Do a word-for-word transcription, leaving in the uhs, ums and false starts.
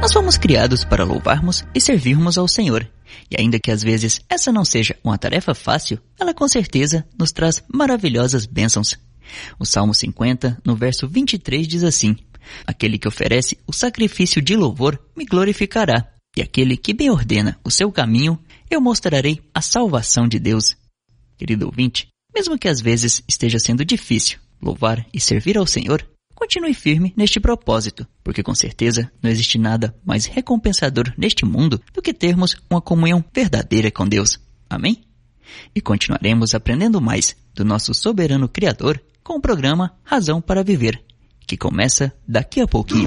Nós fomos criados para louvarmos e servirmos ao Senhor. E ainda que às vezes essa não seja uma tarefa fácil, ela com certeza nos traz maravilhosas bênçãos. O Salmo cinquenta, no verso vinte e três, diz assim: aquele que oferece o sacrifício de louvor me glorificará, e aquele que bem ordena o seu caminho, eu mostrarei a salvação de Deus. Querido ouvinte, mesmo que às vezes esteja sendo difícil louvar e servir ao Senhor, continue firme neste propósito, porque com certeza não existe nada mais recompensador neste mundo do que termos uma comunhão verdadeira com Deus. Amém? E continuaremos aprendendo mais do nosso soberano Criador com o programa Razão para Viver, que começa daqui a pouquinho.